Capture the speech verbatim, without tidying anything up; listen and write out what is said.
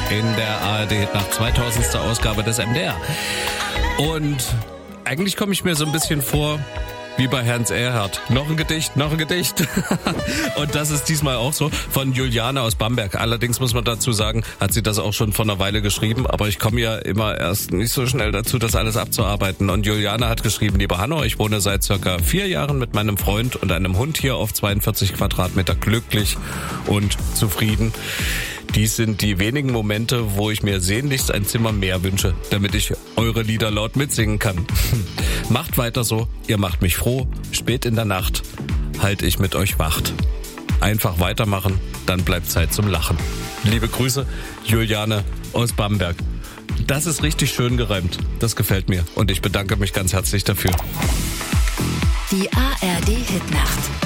in der A R D nach zweitausendster Ausgabe des M D R. Und eigentlich komme ich mir so ein bisschen vor wie bei Hans Erhardt. Noch ein Gedicht, noch ein Gedicht. Und das ist diesmal auch so von Juliane aus Bamberg. Allerdings muss man dazu sagen, hat sie das auch schon vor einer Weile geschrieben, aber ich komme ja immer erst nicht so schnell dazu, das alles abzuarbeiten. Und Juliane hat geschrieben: Liebe Hanno, ich wohne seit circa vier Jahren mit meinem Freund und einem Hund hier auf zweiundvierzig Quadratmeter glücklich und zufrieden. Dies sind die wenigen Momente, wo ich mir sehnlichst ein Zimmer mehr wünsche, damit ich eure Lieder laut mitsingen kann. Macht weiter so, ihr macht mich froh. Spät in der Nacht halt ich mit euch wacht. Einfach weitermachen, dann bleibt Zeit zum Lachen. Liebe Grüße, Juliane aus Bamberg. Das ist richtig schön gereimt. Das gefällt mir und ich bedanke mich ganz herzlich dafür. Die A R D Hitnacht.